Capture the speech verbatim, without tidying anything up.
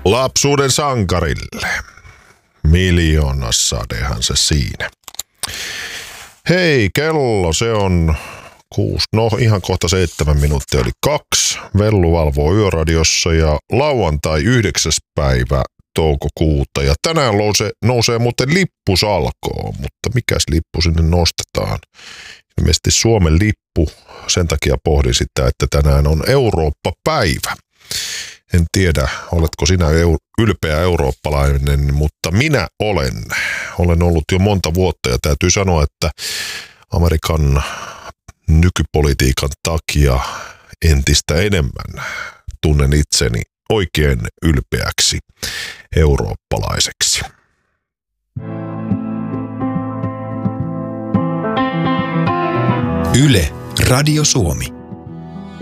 lapsuuden sankarille. Miljoonasadehan se siinä. Hei, kello se on kuusi, no ihan kohta seitsemän minuuttia eli kaksi. Vellu valvoo Yöradiossa ja lauantai yhdeksäs päivä toukokuuta. Ja tänään nousee, nousee muuten lippusalkoon, mutta mikäs lippu sinne nostetaan? Ilmeisesti Suomen lippu, sen takia pohdin sitä, että tänään on Eurooppa-päivä. En tiedä, oletko sinä ylpeä eurooppalainen, mutta minä olen. Olen ollut jo monta vuotta ja täytyy sanoa, että Amerikan nykypolitiikan takia entistä enemmän tunnen itseni oikein ylpeäksi eurooppalaiseksi. Yle, Radio Suomi.